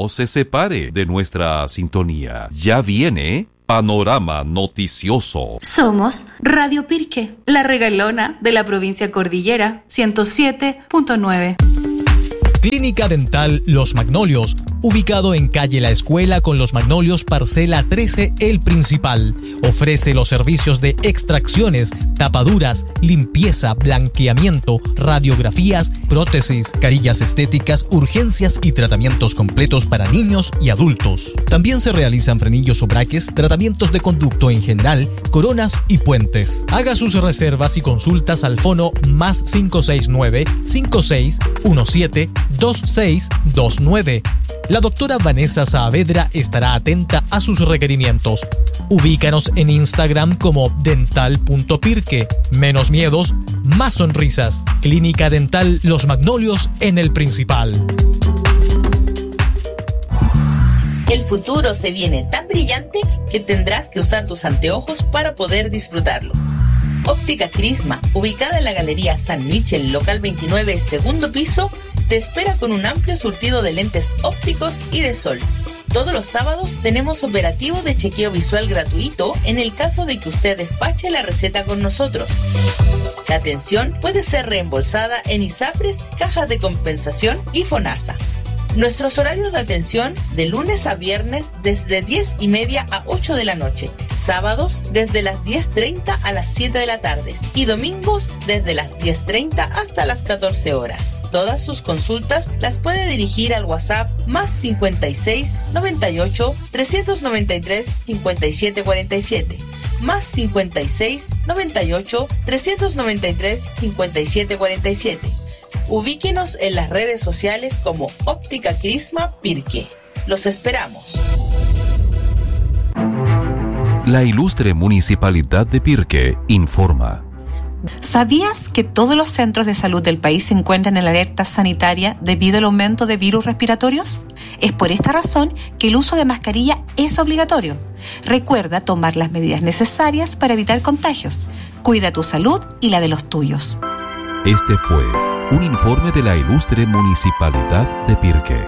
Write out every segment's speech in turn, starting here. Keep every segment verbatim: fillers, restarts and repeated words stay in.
No se separe de nuestra sintonía. Ya viene Panorama Noticioso. Somos Radio Pirque, la regalona de la provincia Cordillera, ciento siete punto nueve. Clínica Dental Los Magnolios, ubicado en calle La Escuela con Los Magnolios, parcela trece, El Principal. Ofrece los servicios de extracciones, tapaduras, limpieza, blanqueamiento, radiografías, prótesis, carillas estéticas, urgencias y tratamientos completos para niños y adultos. También se realizan frenillos o braques, tratamientos de conducto en general, coronas y puentes. Haga sus reservas y consultas al fono más cinco seis nueve, cinco seis uno siete, dos seis dos nueve. La doctora Vanessa Saavedra estará atenta a sus requerimientos. Ubícanos en Instagram como dental punto pirque. Menos miedos, más sonrisas. Clínica Dental Los Magnolios en El Principal. El futuro se viene tan brillante que tendrás que usar tus anteojos para poder disfrutarlo. Óptica Crisma, ubicada en la Galería San Michel, local veintinueve, segundo piso, te espera con un amplio surtido de lentes ópticos y de sol. Todos los sábados tenemos operativo de chequeo visual gratuito en el caso de que usted despache la receta con nosotros. La atención puede ser reembolsada en ISAPRES, cajas de compensación y FONASA. Nuestros horarios de atención de lunes a viernes desde diez y media a ocho de la noche, sábados desde las diez treinta a las siete de la tarde y domingos desde las diez treinta hasta las catorce horas. Todas sus consultas las puede dirigir al WhatsApp más cincuenta y seis, noventa y ocho, trescientos noventa y tres, cincuenta y siete cuarenta y siete, más cincuenta y seis, noventa y ocho, trescientos noventa y tres, cincuenta y siete cuarenta y siete. Ubíquenos en las redes sociales como Óptica Crisma Pirque. Los esperamos. La ilustre Municipalidad de Pirque informa. ¿Sabías que todos los centros de salud del país se encuentran en alerta sanitaria debido al aumento de virus respiratorios? Es por esta razón que el uso de mascarilla es obligatorio. Recuerda tomar las medidas necesarias para evitar contagios. Cuida tu salud y la de los tuyos. Este fue un informe de la ilustre Municipalidad de Pirque.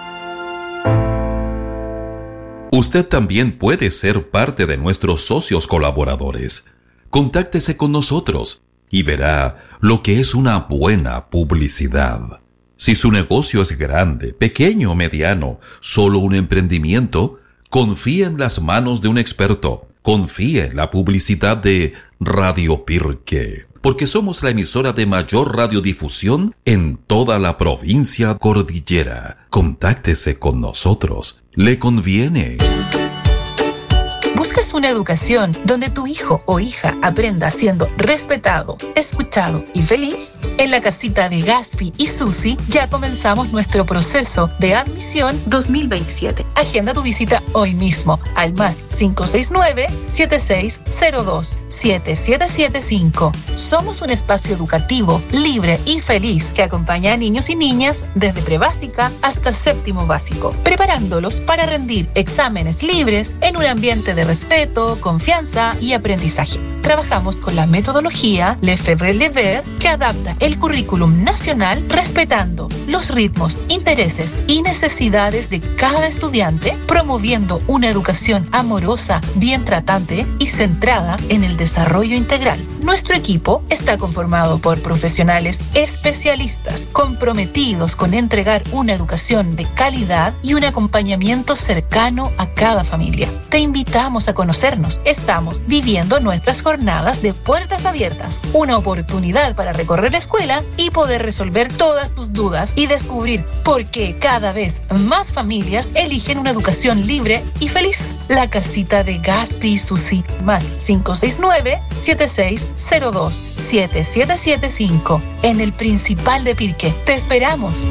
Usted también puede ser parte de nuestros socios colaboradores. Contáctese con nosotros y verá lo que es una buena publicidad. Si su negocio es grande, pequeño o mediano, solo un emprendimiento, confíe en las manos de un experto. Confíe en la publicidad de Radio Pirque, porque somos la emisora de mayor radiodifusión en toda la provincia cordillera. Contáctese con nosotros. Le conviene. ¿Buscas una educación donde tu hijo o hija aprenda siendo respetado, escuchado y feliz? En la casita de Gaspi y Susi ya comenzamos nuestro proceso de admisión dos mil veintisiete. Agenda tu visita hoy mismo al más cinco seis nueve, siete seis cero dos, siete siete siete cinco. Somos un espacio educativo, libre y feliz que acompaña a niños y niñas desde prebásica hasta séptimo básico, preparándolos para rendir exámenes libres en un ambiente de respeto, confianza y aprendizaje. Trabajamos con la metodología Lefebvre-Lever que adapta el currículum nacional respetando los ritmos, intereses y necesidades de cada estudiante, promoviendo una educación amorosa, bien tratante y centrada en el desarrollo integral. Nuestro equipo está conformado por profesionales especialistas comprometidos con entregar una educación de calidad y un acompañamiento cercano a cada familia. Te invitamos a conocernos. Estamos viviendo nuestras jornadas de puertas abiertas, una oportunidad para recorrer la escuela y poder resolver todas tus dudas y descubrir por qué cada vez más familias eligen una educación libre y feliz. La casita de Gaspi y Susi, más cinco seis nueve, siete seis cero dos, siete siete siete cinco, en el Principal de Pirque. Te esperamos.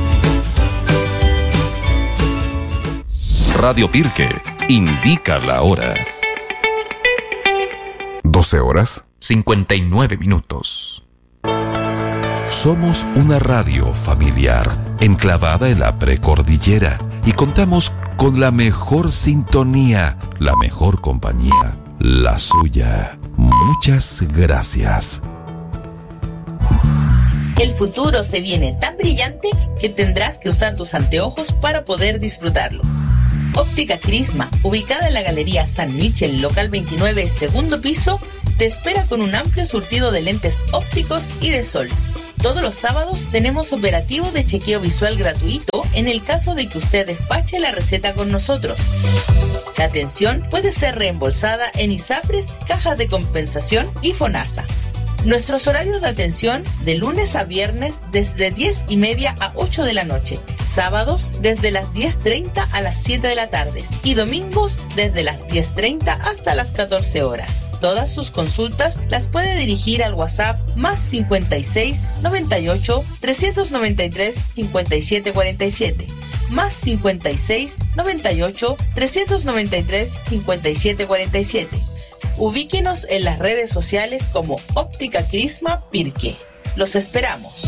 Radio Pirque indica la hora. doce horas cincuenta y nueve minutos. Somos una radio familiar enclavada en la precordillera y contamos con la mejor sintonía, la mejor compañía, la suya. Muchas gracias. El futuro se viene tan brillante que tendrás que usar tus anteojos para poder disfrutarlo. Óptica Crisma, ubicada en la Galería San Michel, local veintinueve, segundo piso, te espera con un amplio surtido de lentes ópticos y de sol. Todos los sábados tenemos operativo de chequeo visual gratuito en el caso de que usted despache la receta con nosotros. La atención puede ser reembolsada en ISAPRES, Cajas de Compensación y FONASA. Nuestros horarios de atención de lunes a viernes desde diez y media a ocho de la noche, sábados desde las diez treinta a las siete de la tarde y domingos desde las diez treinta hasta las catorce horas. Todas sus consultas las puede dirigir al WhatsApp más cincuenta y seis, noventa y ocho, trescientos noventa y tres, cincuenta y siete cuarenta y siete, más cincuenta y seis, noventa y ocho, trescientos noventa y tres, cincuenta y siete cuarenta y siete. Ubíquenos en las redes sociales como Óptica Crisma Pirque. Los esperamos.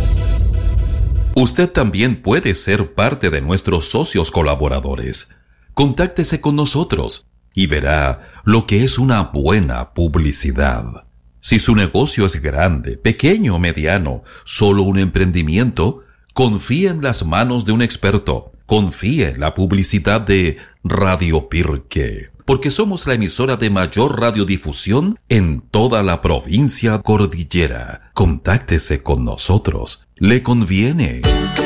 Usted también puede ser parte de nuestros socios colaboradores. Contáctese con nosotros y verá lo que es una buena publicidad. Si su negocio es grande, pequeño o mediano, solo un emprendimiento, confíe en las manos de un experto. Confíe en la publicidad de Radio Pirque, porque somos la emisora de mayor radiodifusión en toda la provincia cordillera. Contáctese con nosotros. Le conviene.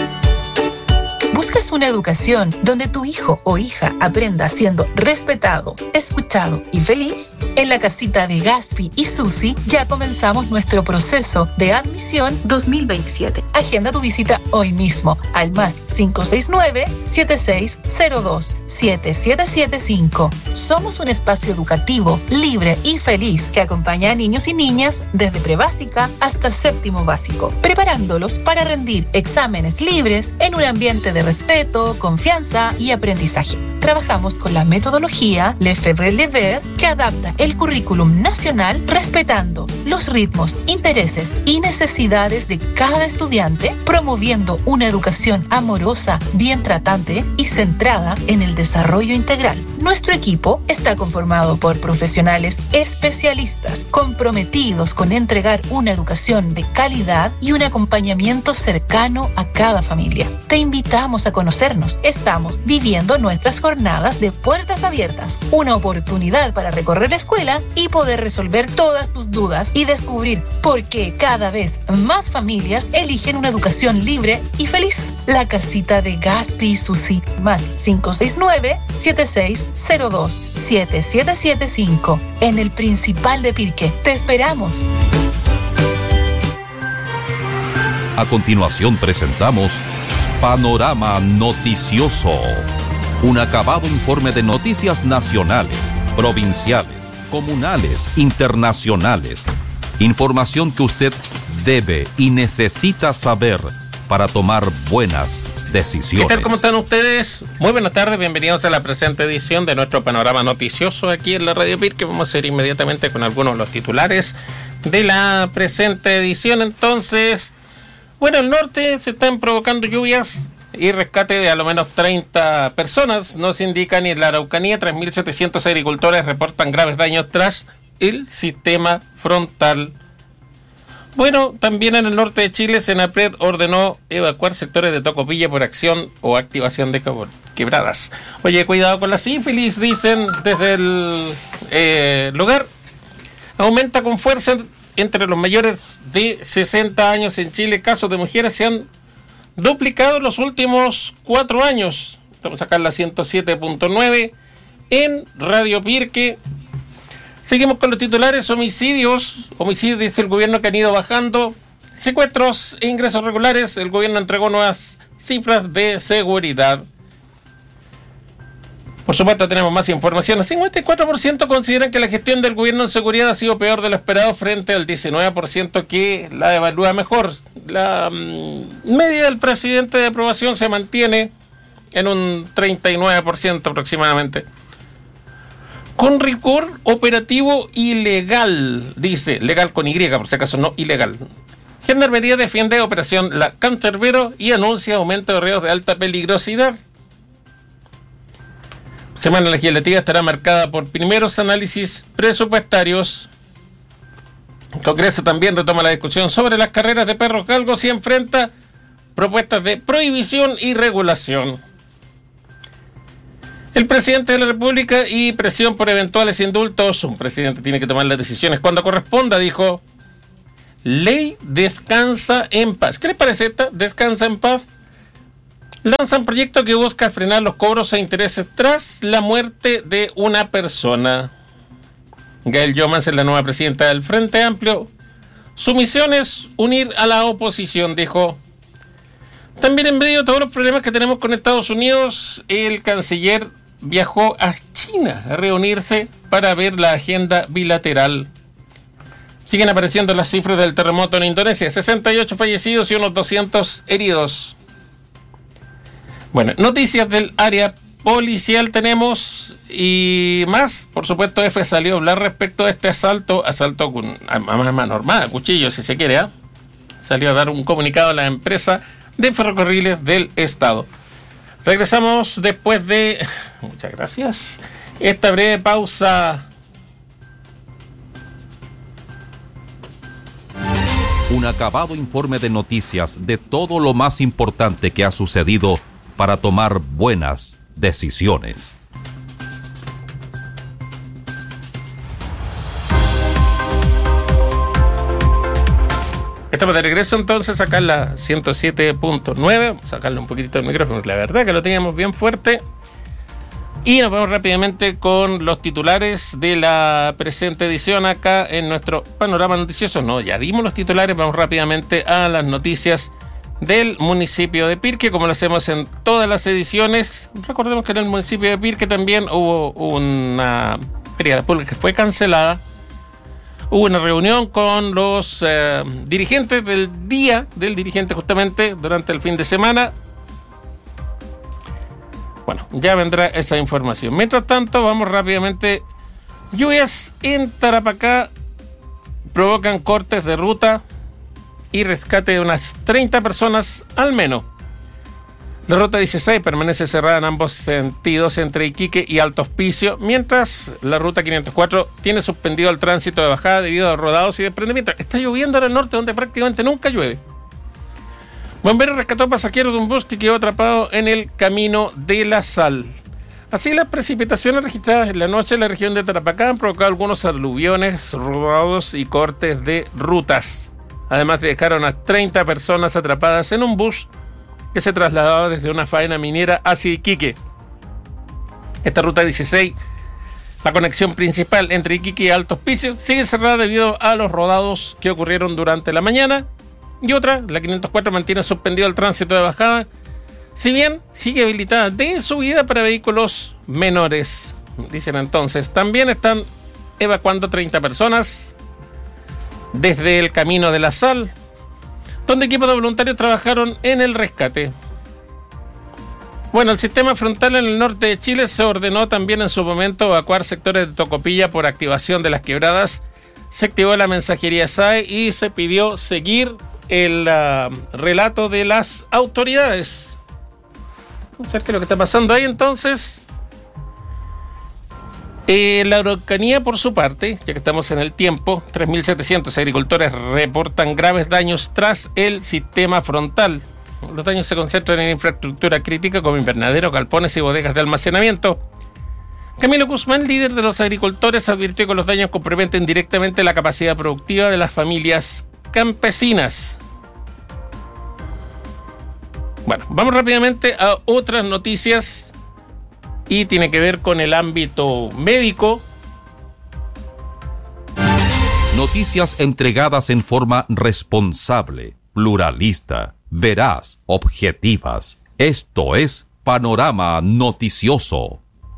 ¿Buscas una educación donde tu hijo o hija aprenda siendo respetado, escuchado y feliz? En la casita de Gaspi y Susi ya comenzamos nuestro proceso de admisión dos mil veintisiete. Agenda tu visita hoy mismo al más cinco seis nueve, siete seis cero dos, siete siete siete cinco. Somos un espacio educativo, libre y feliz que acompaña a niños y niñas desde prebásica hasta séptimo básico, preparándolos para rendir exámenes libres en un ambiente de respeto, confianza y aprendizaje. Trabajamos con la metodología Lefebvre-Lever que adapta el currículum nacional respetando los ritmos, intereses y necesidades de cada estudiante, promoviendo una educación amorosa, bien tratante y centrada en el desarrollo integral. Nuestro equipo está conformado por profesionales especialistas comprometidos con entregar una educación de calidad y un acompañamiento cercano a cada familia. Te invitamos a conocernos. Estamos viviendo nuestras jornadas de puertas abiertas, una oportunidad para recorrer la escuela y poder resolver todas tus dudas y descubrir por qué cada vez más familias eligen una educación libre y feliz. La casita de Gaspi y Susi, más cinco seis nueve, siete seis cero dos, siete siete siete cinco, en el Principal de Pirque. Te esperamos. A continuación presentamos Panorama Noticioso, un acabado informe de noticias nacionales, provinciales, comunales, internacionales. Información que usted debe y necesita saber para tomar buenas decisiones. ¿Qué tal? ¿Cómo están ustedes? Muy buenas tardes, bienvenidos a la presente edición de nuestro Panorama Noticioso aquí en la Radio Pirque. Vamos a ir inmediatamente con algunos de los titulares de la presente edición. Entonces, bueno, el norte se están provocando lluvias y rescate de a lo menos treinta personas. Nos indican en la Araucanía, tres mil setecientos agricultores reportan graves daños tras el sistema frontal. Bueno, también en el norte de Chile, Senapred ordenó evacuar sectores de Tocopilla por acción o activación de quebradas. Oye, cuidado con la sífilis, dicen desde el eh, lugar. Aumenta con fuerza entre los mayores de sesenta años en Chile. Casos de mujeres se han duplicado en los últimos cuatro años. Estamos acá en la ciento siete punto nueve en Radio Pirque. Seguimos con los titulares. Homicidios. Homicidios, dice el gobierno, que han ido bajando. Secuestros e ingresos regulares. El gobierno entregó nuevas cifras de seguridad. Por supuesto, tenemos más información. El cincuenta y cuatro por ciento consideran que la gestión del gobierno en seguridad ha sido peor de lo esperado, frente al diecinueve por ciento que la evalúa mejor. La mmm, media del presidente de aprobación se mantiene en un treinta y nueve por ciento aproximadamente. Con rigor operativo ilegal, dice, legal con Y, por si acaso, no ilegal. Gendarmería defiende operación La Cancerbero y anuncia aumento de reos de alta peligrosidad. Semana legislativa estará marcada por primeros análisis presupuestarios. El Congreso también retoma la discusión sobre las carreras de perros galgos y enfrenta propuestas de prohibición y regulación. El presidente de la República y presión por eventuales indultos. Un presidente tiene que tomar las decisiones cuando corresponda, dijo. Ley descansa en paz. ¿Qué les parece esta? Descansa en paz. Lanzan proyecto que busca frenar los cobros e intereses tras la muerte de una persona. Gael Yomas es la nueva presidenta del Frente Amplio. Su misión es unir a la oposición, dijo. También en medio de todos los problemas que tenemos con Estados Unidos, el canciller viajó a China a reunirse para ver la agenda bilateral. Siguen apareciendo las cifras del terremoto en Indonesia, sesenta y ocho fallecidos y unos doscientos heridos. Bueno, noticias del área policial tenemos y más. Por supuesto, F salió a hablar respecto a este asalto, asalto con arma normal, cuchillo si se quiere, ¿eh? Salió a dar un comunicado a la empresa de ferrocarriles del Estado. Regresamos después de... Muchas gracias. Esta breve pausa. Un acabado informe de noticias de todo lo más importante que ha sucedido para tomar buenas decisiones. Estamos de regreso entonces acá en la ciento siete punto nueve. Vamos a sacarle un poquitito el micrófono, la verdad que lo teníamos bien fuerte. Y nos vamos rápidamente con los titulares de la presente edición acá en nuestro panorama noticioso. No, ya dimos los titulares, vamos rápidamente a las noticias del municipio de Pirque, como lo hacemos en todas las ediciones. Recordemos que en el municipio de Pirque también hubo una feria pública que fue cancelada. Hubo una reunión con los eh, dirigentes del día del dirigente justamente durante el fin de semana. Bueno, ya vendrá esa información. Mientras tanto, vamos rápidamente. Lluvias en Tarapacá provocan cortes de ruta y rescate de unas treinta personas al menos. La ruta dieciséis permanece cerrada en ambos sentidos entre Iquique y Alto Hospicio, mientras la ruta quinientos cuatro tiene suspendido el tránsito de bajada debido a rodados y desprendimientos. Está lloviendo en el norte, donde prácticamente nunca llueve. Bomberos rescató pasajeros de un bus que quedó atrapado en el Camino de la Sal. Así, las precipitaciones registradas en la noche en la región de Tarapacá han provocado algunos aluviones, rodados y cortes de rutas. Además, dejaron a treinta personas atrapadas en un bus que se trasladaba desde una faena minera hacia Iquique. Esta ruta dieciséis, la conexión principal entre Iquique y Alto Hospicio, sigue cerrada debido a los rodados que ocurrieron durante la mañana. Y otra, la quinientos cuatro, mantiene suspendido el tránsito de bajada, si bien sigue habilitada de subida para vehículos menores. Dicen entonces, también están evacuando treinta personas desde el Camino de la Sal, donde equipos de voluntarios trabajaron en el rescate. Bueno, el sistema frontal en el norte de Chile se ordenó también en su momento evacuar sectores de Tocopilla por activación de las quebradas. Se activó la mensajería S A E y se pidió seguir el uh, relato de las autoridades. Vamos a ver qué es lo que está pasando ahí entonces. Eh, la Araucanía, por su parte, ya que estamos en el tiempo, tres mil setecientos agricultores reportan graves daños tras el sistema frontal. Los daños se concentran en infraestructura crítica como invernaderos, galpones y bodegas de almacenamiento. Camilo Guzmán, líder de los agricultores, advirtió que los daños comprometen directamente la capacidad productiva de las familias campesinas. Bueno, vamos rápidamente a otras noticias y tiene que ver con el ámbito médico. Noticias entregadas en forma responsable, pluralista, veraz, objetivas. Esto es Panorama Noticioso.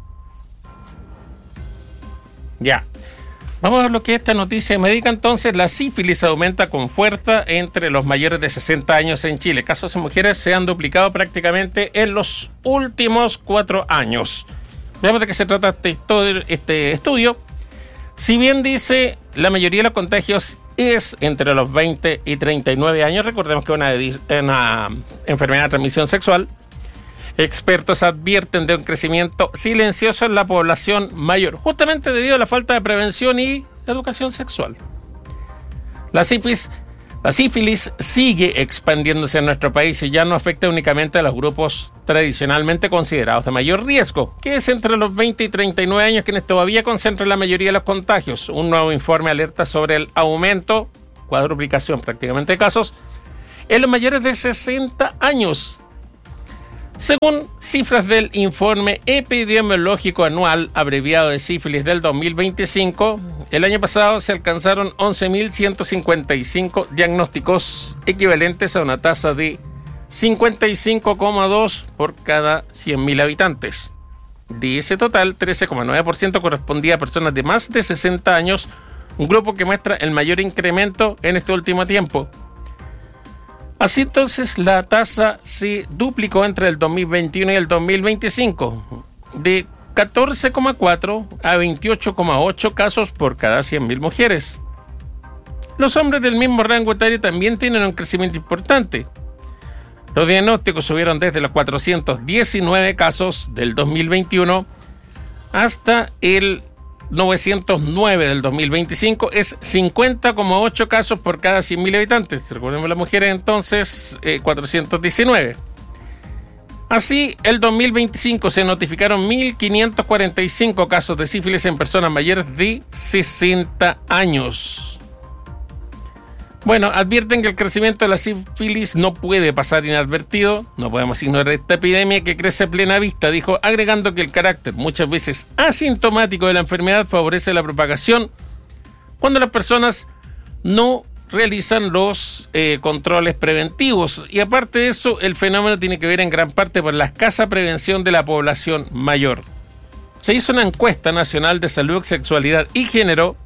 Ya. Vamos a ver lo que es esta noticia médica. Entonces, la sífilis aumenta con fuerza entre los mayores de sesenta años en Chile. Casos en mujeres se han duplicado prácticamente en los últimos cuatro años. Veamos de qué se trata este estudio, este estudio. Si bien dice la mayoría de los contagios es entre los veinte y treinta y nueve años, recordemos que es una, una enfermedad de transmisión sexual, expertos advierten de un crecimiento silencioso en la población mayor, justamente debido a la falta de prevención y educación sexual. La sífilis, la sífilis sigue expandiéndose en nuestro país y ya no afecta únicamente a los grupos tradicionalmente considerados de mayor riesgo, que es entre los veinte y treinta y nueve años, quienes todavía concentran la mayoría de los contagios. Un nuevo informe alerta sobre el aumento, cuadruplicación prácticamente de casos, en los mayores de sesenta años. Según cifras del informe epidemiológico anual abreviado de sífilis del dos mil veinticinco, el año pasado se alcanzaron once mil ciento cincuenta y cinco diagnósticos, equivalentes a una tasa de cincuenta y cinco coma dos por cada cien mil habitantes. De ese total, trece coma nueve por ciento correspondía a personas de más de sesenta años, un grupo que muestra el mayor incremento en este último tiempo. Así entonces, la tasa se duplicó entre el dos mil veintiuno y el dos mil veinticinco, de catorce coma cuatro a veintiocho coma ocho casos por cada cien mil mujeres. Los hombres del mismo rango etario también tienen un crecimiento importante. Los diagnósticos subieron desde los cuatrocientos diecinueve casos del dos mil veintiuno hasta el novecientos nueve del dos mil veinticinco, es cincuenta coma ocho casos por cada cien mil habitantes. Recordemos las mujeres entonces, eh, cuatrocientos diecinueve. Así, el dos mil veinticinco se notificaron mil quinientos cuarenta y cinco casos de sífilis en personas mayores de sesenta años. Bueno, advierten que el crecimiento de la sífilis no puede pasar inadvertido. No podemos ignorar esta epidemia que crece a plena vista, dijo, agregando que el carácter muchas veces asintomático de la enfermedad favorece la propagación cuando las personas no realizan los eh, controles preventivos. Y aparte de eso, el fenómeno tiene que ver en gran parte por la escasa prevención de la población mayor. Se hizo una encuesta nacional de salud, sexualidad y género.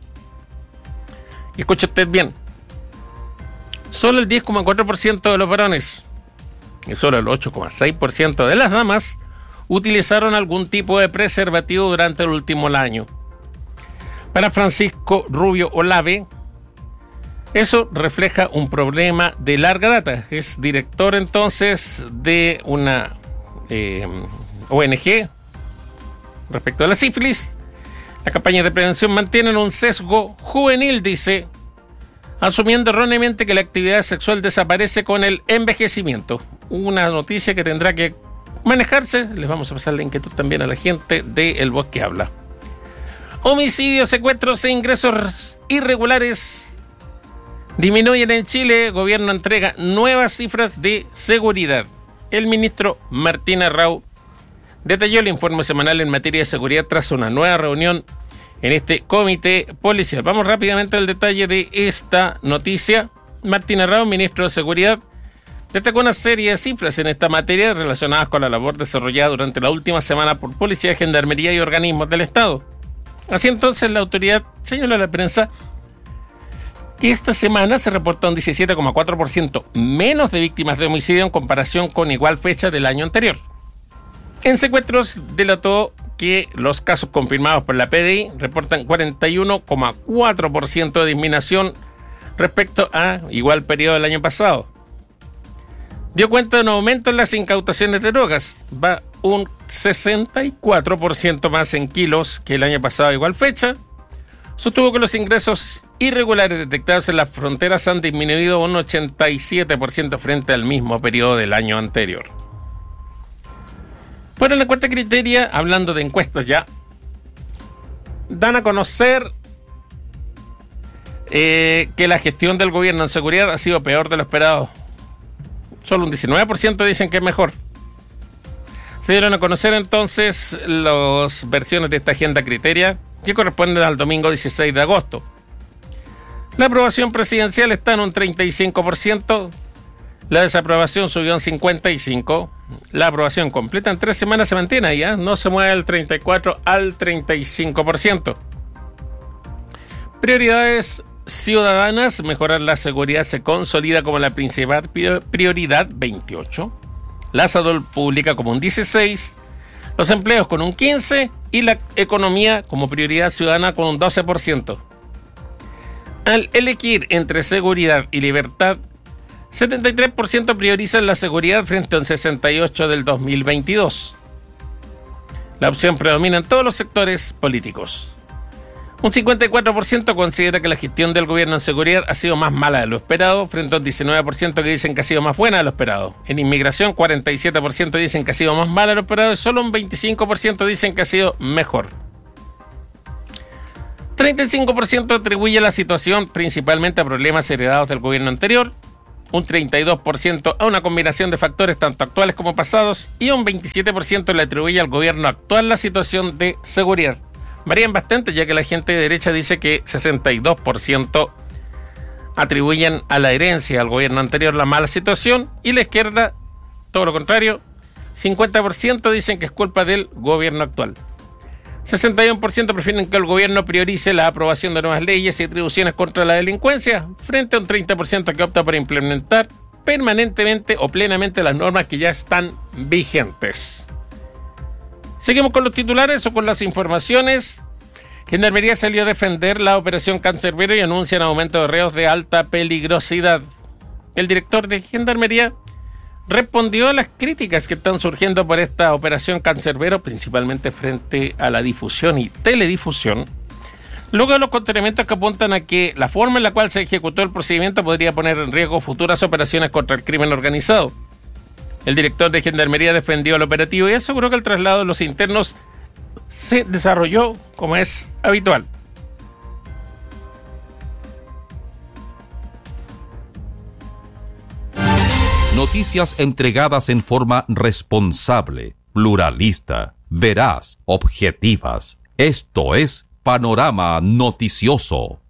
Y escuche usted bien. Solo el diez coma cuatro por ciento de los varones y solo el ocho coma seis por ciento de las damas utilizaron algún tipo de preservativo durante el último año. Para Francisco Rubio Olave, eso refleja un problema de larga data. Es director entonces de una eh, O N G respecto a la sífilis. Las campañas de prevención mantienen un sesgo juvenil, dice, asumiendo erróneamente que la actividad sexual desaparece con el envejecimiento. Una noticia que tendrá que manejarse. Les vamos a pasar la inquietud también a la gente de El Voz que Habla. Homicidios, secuestros e ingresos irregulares disminuyen en Chile. Gobierno entrega nuevas cifras de seguridad. El ministro Martín Arrau detalló el informe semanal en materia de seguridad tras una nueva reunión en este comité policial. Vamos rápidamente al detalle de esta noticia. Martín Arrau, ministro de Seguridad, destacó una serie de cifras en esta materia relacionadas con la labor desarrollada durante la última semana por policía, gendarmería y organismos del Estado. Así entonces, la autoridad señaló a la prensa que esta semana se reporta un diecisiete coma cuatro por ciento menos de víctimas de homicidio en comparación con igual fecha del año anterior. En secuestros, delató que los casos confirmados por la P D I reportan cuarenta y uno coma cuatro por ciento de disminución respecto a igual periodo del año pasado. Dio cuenta de un aumento en las incautaciones de drogas, va un sesenta y cuatro por ciento más en kilos que el año pasado a igual fecha. Sostuvo que los ingresos irregulares detectados en las fronteras han disminuido un ochenta y siete por ciento frente al mismo periodo del año anterior. Bueno, en la encuesta Criteria, hablando de encuestas ya, dan a conocer eh, que la gestión del gobierno en seguridad ha sido peor de lo esperado. Solo un diecinueve por ciento dicen que es mejor. Se dieron a conocer entonces las versiones de esta agenda Criteria, que corresponden al domingo dieciséis de agosto. La aprobación presidencial está en un treinta y cinco por ciento, la desaprobación subió en cincuenta y cinco por ciento, la aprobación completa en tres semanas se mantiene ahí, ¿eh? No se mueve del treinta y cuatro por ciento al treinta y cinco por ciento. Prioridades ciudadanas: mejorar la seguridad se consolida como la principal prioridad, veintiocho, la salud pública como un dieciséis, los empleos con un quince y la economía como prioridad ciudadana con un doce por ciento. Al elegir entre seguridad y libertad, setenta y tres por ciento priorizan la seguridad frente a un sesenta y ocho por ciento del dos mil veintidós. La opción predomina en todos los sectores políticos. Un cincuenta y cuatro por ciento considera que la gestión del gobierno en seguridad ha sido más mala de lo esperado, frente a un diecinueve por ciento que dicen que ha sido más buena de lo esperado. En inmigración, cuarenta y siete por ciento dicen que ha sido más mala de lo esperado y solo un veinticinco por ciento dicen que ha sido mejor. treinta y cinco por ciento atribuye la situación principalmente a problemas heredados del gobierno anterior, un treinta y dos por ciento a una combinación de factores tanto actuales como pasados y un veintisiete por ciento le atribuye al gobierno actual la situación de seguridad. Varían bastante, ya que la gente de derecha dice que sesenta y dos por ciento atribuyen a la herencia al gobierno anterior la mala situación y la izquierda, todo lo contrario, cincuenta por ciento dicen que es culpa del gobierno actual. sesenta y uno por ciento prefieren que el gobierno priorice la aprobación de nuevas leyes y atribuciones contra la delincuencia, frente a un treinta por ciento que opta por implementar permanentemente o plenamente las normas que ya están vigentes. Seguimos con los titulares o con las informaciones. Gendarmería salió a defender la operación Cancerbero y anuncian aumento de reos de alta peligrosidad. El director de Gendarmería respondió a las críticas que están surgiendo por esta operación Cancerbero, principalmente frente a la difusión y teledifusión, luego de los cuestionamientos que apuntan a que la forma en la cual se ejecutó el procedimiento podría poner en riesgo futuras operaciones contra el crimen organizado. El director de Gendarmería defendió el operativo y aseguró que el traslado de los internos se desarrolló como es habitual. Noticias entregadas en forma responsable, pluralista, veraz, objetivas. Esto es Panorama Noticioso.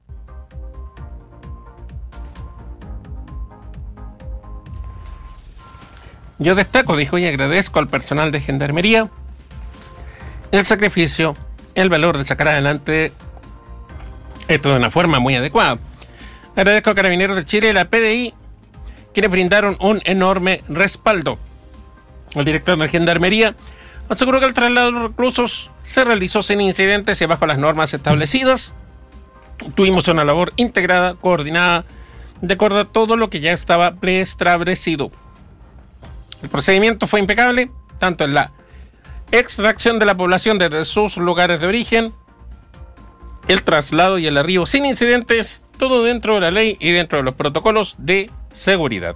Yo destaco, dijo, y agradezco al personal de Gendarmería el sacrificio, el valor de sacar adelante esto de una forma muy adecuada. Agradezco a Carabineros de Chile y la P D I, quienes brindaron un enorme respaldo. El director de Gendarmería aseguró que el traslado de los reclusos se realizó sin incidentes y bajo las normas establecidas. Tuvimos una labor integrada, coordinada, de acuerdo a todo lo que ya estaba preestablecido. El procedimiento fue impecable, tanto en la extracción de la población desde sus lugares de origen, el traslado y el arribo sin incidentes, todo dentro de la ley y dentro de los protocolos de seguridad.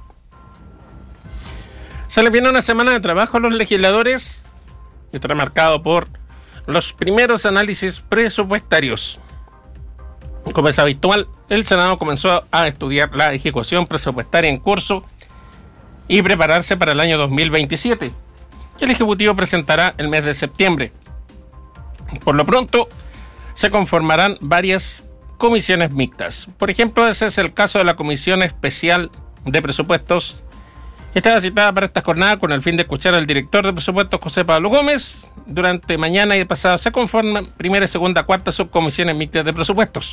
Se les viene una semana de trabajo a los legisladores, que estará marcado por los primeros análisis presupuestarios. Como es habitual, el Senado comenzó a estudiar la ejecución presupuestaria en curso y prepararse para el año dos mil veintisiete. El Ejecutivo presentará el mes de septiembre. Por lo pronto, se conformarán varias comisiones mixtas. Por ejemplo, ese es el caso de la Comisión Especial de Presupuestos. Estaba citada para esta jornada con el fin de escuchar al director de presupuestos, José Pablo Gómez. Durante mañana y pasado se conforman primera, segunda, cuarta subcomisiones mixtas de presupuestos.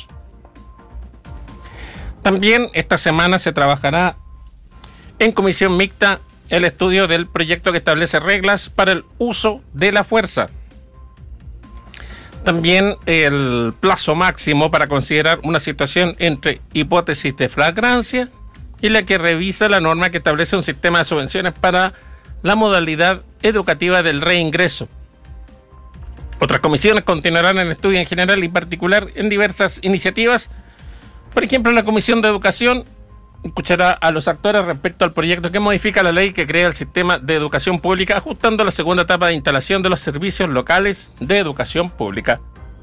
También esta semana se trabajará en comisión mixta el estudio del proyecto que establece reglas para el uso de la fuerza. También el plazo máximo para considerar una situación entre hipótesis de flagrancia y la que revisa la norma que establece un sistema de subvenciones para la modalidad educativa del reingreso. Otras comisiones continuarán el estudio en general y particular en diversas iniciativas. Por ejemplo, la Comisión de Educación escuchará a los actores respecto al proyecto que modifica la ley que crea el sistema de educación pública, ajustando la segunda etapa de instalación de los servicios locales de educación pública.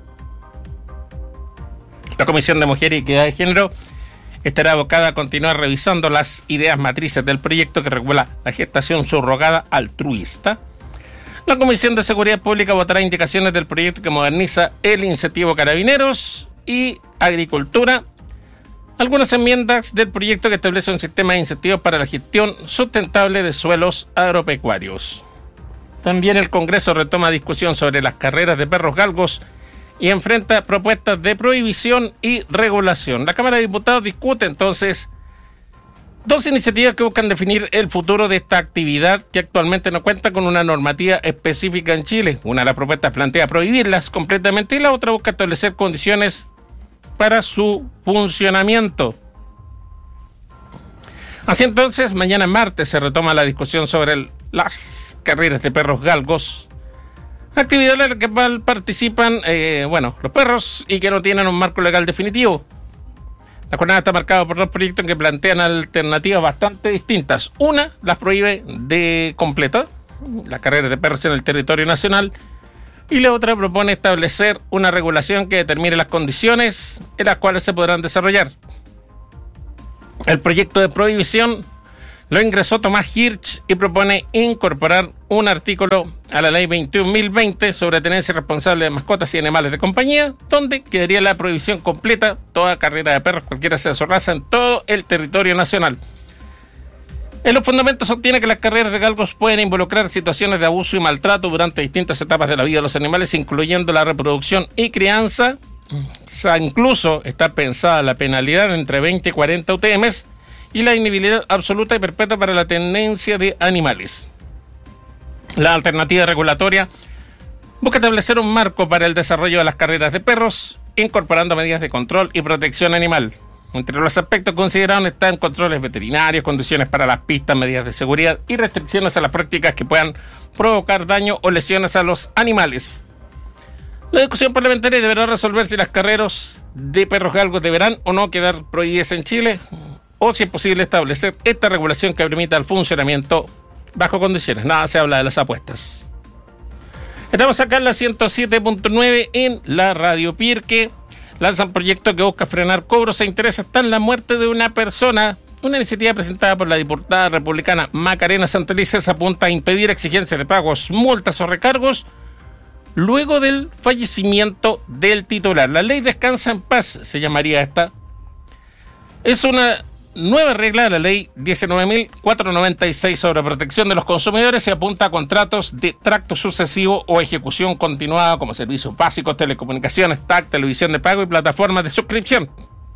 La Comisión de Mujer y Equidad de Género estará abocada a continuar revisando las ideas matrices del proyecto que regula la gestación subrogada altruista. La Comisión de Seguridad Pública votará indicaciones del proyecto que moderniza el incentivo Carabineros y Agricultura. Algunas enmiendas del proyecto que establece un sistema de incentivos para la gestión sustentable de suelos agropecuarios. También el Congreso retoma discusión sobre las carreras de perros galgos y enfrenta propuestas de prohibición y regulación. La Cámara de Diputados discute entonces dos iniciativas que buscan definir el futuro de esta actividad que actualmente no cuenta con una normativa específica en Chile. Una de las propuestas plantea prohibirlas completamente y la otra busca establecer condiciones para su funcionamiento. Así entonces, mañana martes se retoma la discusión sobre el, las carreras de perros galgos. Actividad en la que participan, eh, bueno, los perros y que no tienen un marco legal definitivo. La jornada está marcada por dos proyectos en que plantean alternativas bastante distintas. Una las prohíbe de completa, las carreras de perros en el territorio nacional, y la otra propone establecer una regulación que determine las condiciones en las cuales se podrán desarrollar. El proyecto de prohibición lo ingresó Tomás Hirsch y propone incorporar un artículo a la ley veintiún mil veinte sobre tenencia responsable de mascotas y animales de compañía, donde quedaría la prohibición completa toda carrera de perros, cualquiera sea su raza, en todo el territorio nacional. En los fundamentos sostiene que las carreras de galgos pueden involucrar situaciones de abuso y maltrato durante distintas etapas de la vida de los animales, incluyendo la reproducción y crianza. O sea, incluso está pensada la penalidad entre veinte y cuarenta U T Ms y la inhibibilidad absoluta y perpetua para la tenencia de animales. La alternativa regulatoria busca establecer un marco para el desarrollo de las carreras de perros, incorporando medidas de control y protección animal. Entre los aspectos considerados están controles veterinarios, condiciones para las pistas, medidas de seguridad y restricciones a las prácticas que puedan provocar daño o lesiones a los animales. La discusión parlamentaria deberá resolver si las carreras de perros galgos deberán o no quedar prohibidas en Chile, o si es posible establecer esta regulación que permita el funcionamiento bajo condiciones. Nada se habla de las apuestas. Estamos acá en la ciento siete punto nueve en la Radio Pirque. Lanzan proyecto que busca frenar cobros e intereses tras la muerte de una persona. Una iniciativa presentada por la diputada republicana Macarena Santelices apunta a impedir exigencias de pagos, multas o recargos luego del fallecimiento del titular. La ley Descansa en Paz se llamaría esta. Es una nueva regla de la ley diecinueve mil cuatrocientos noventa y seis sobre protección de los consumidores y apunta a contratos de tracto sucesivo o ejecución continuada como servicios básicos, telecomunicaciones, T A C, televisión de pago y plataformas de suscripción.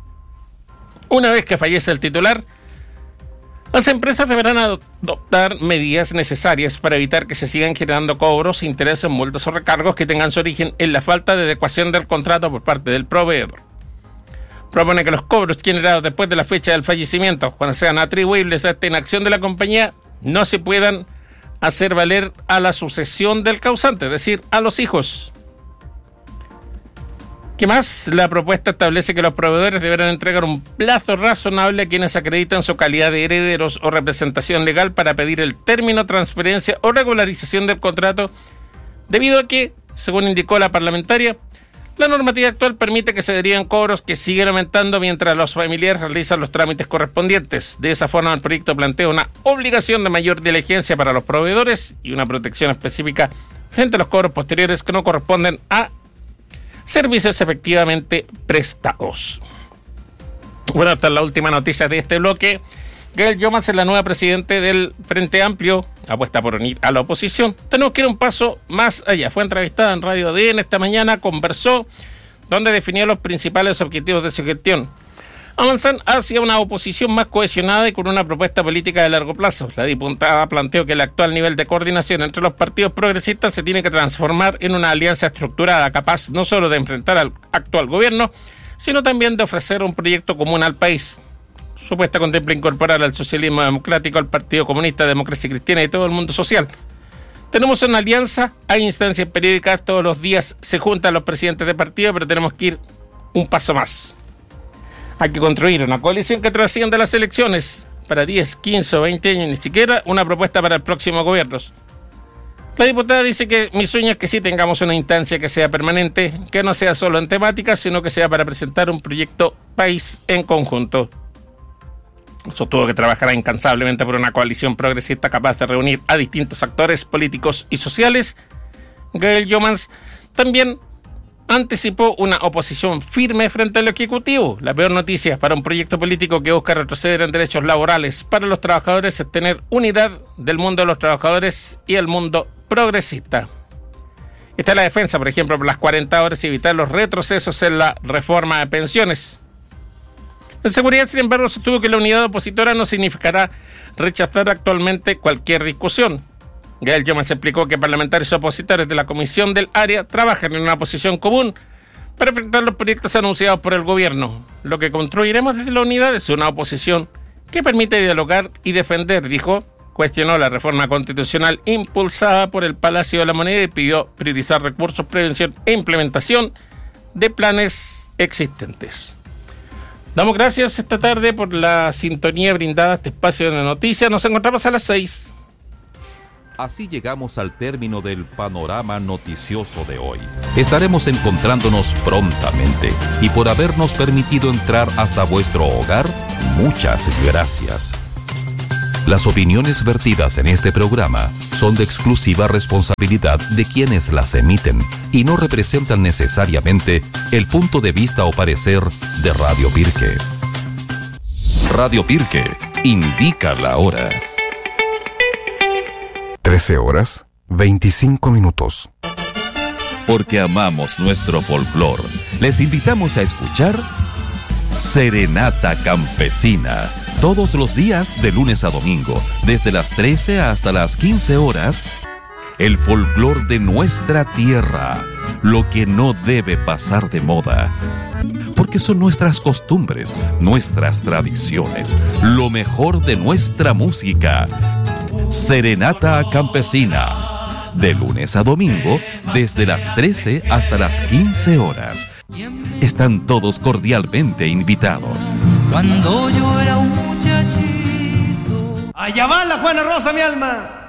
Una vez que fallece el titular, las empresas deberán adoptar medidas necesarias para evitar que se sigan generando cobros, intereses, multas o recargos que tengan su origen en la falta de adecuación del contrato por parte del proveedor. Propone que los cobros generados después de la fecha del fallecimiento, cuando sean atribuibles a esta inacción de la compañía, no se puedan hacer valer a la sucesión del causante, es decir, a los hijos. ¿Qué más? La propuesta establece que los proveedores deberán entregar un plazo razonable a quienes acreditan su calidad de herederos o representación legal para pedir el término, transferencia o regularización del contrato, debido a que, según indicó la parlamentaria, la normativa actual permite que se deriven cobros que siguen aumentando mientras los familiares realizan los trámites correspondientes. De esa forma, el proyecto plantea una obligación de mayor diligencia para los proveedores y una protección específica frente a los cobros posteriores que no corresponden a servicios efectivamente prestados. Bueno, esta es la última noticia de este bloque. Gael Yomas es la nueva presidente del Frente Amplio, apuesta por unir a la oposición. Tenemos que ir un paso más allá. Fue entrevistada en Radio A D N esta mañana, conversó, donde definió los principales objetivos de su gestión. Avanzan hacia una oposición más cohesionada y con una propuesta política de largo plazo. La diputada planteó que el actual nivel de coordinación entre los partidos progresistas se tiene que transformar en una alianza estructurada, capaz no solo de enfrentar al actual gobierno, sino también de ofrecer un proyecto común al país. Su propuesta contempla incorporar al socialismo democrático, al Partido Comunista, Democracia Cristiana y todo el mundo social. Tenemos una alianza, hay instancias periódicas, todos los días se juntan los presidentes de partido, pero tenemos que ir un paso más. Hay que construir una coalición que trascienda las elecciones para diez, quince o veinte años, ni siquiera una propuesta para el próximo gobierno. La diputada dice que mi sueño es que sí tengamos una instancia que sea permanente, que no sea solo en temáticas, sino que sea para presentar un proyecto país en conjunto. Sostuvo que trabajará incansablemente por una coalición progresista capaz de reunir a distintos actores políticos y sociales. Gael Yomas también anticipó una oposición firme frente al Ejecutivo. La peor noticia para un proyecto político que busca retroceder en derechos laborales para los trabajadores es tener unidad del mundo de los trabajadores y el mundo progresista. Está la defensa, por ejemplo, por las cuarenta horas y evitar los retrocesos en la reforma de pensiones. En seguridad, sin embargo, sostuvo que la unidad opositora no significará rechazar actualmente cualquier discusión. Gael Yomas explicó que parlamentarios opositores de la Comisión del Área trabajan en una posición común para enfrentar los proyectos anunciados por el gobierno. Lo que construiremos desde la unidad es una oposición que permite dialogar y defender, dijo, cuestionó la reforma constitucional impulsada por el Palacio de la Moneda y pidió priorizar recursos, prevención e implementación de planes existentes. Damos gracias esta tarde por la sintonía brindada a este espacio de noticias. Nos encontramos a las seis. Así llegamos al término del panorama noticioso de hoy. Estaremos encontrándonos prontamente y por habernos permitido entrar hasta vuestro hogar, muchas gracias. Las opiniones vertidas en este programa son de exclusiva responsabilidad de quienes las emiten y no representan necesariamente el punto de vista o parecer de Radio Pirque. Radio Pirque indica la hora. trece horas, veinticinco minutos. Porque amamos nuestro folclor, les invitamos a escuchar Serenata Campesina. Todos los días, de lunes a domingo, desde las trece hasta las quince horas, el folclor de nuestra tierra, lo que no debe pasar de moda. Porque son nuestras costumbres, nuestras tradiciones, lo mejor de nuestra música. Serenata Campesina, de lunes a domingo, desde las trece hasta las quince horas. Están todos cordialmente invitados. Cuando yo era un muchachito. Allá va la Juana Rosa, mi alma.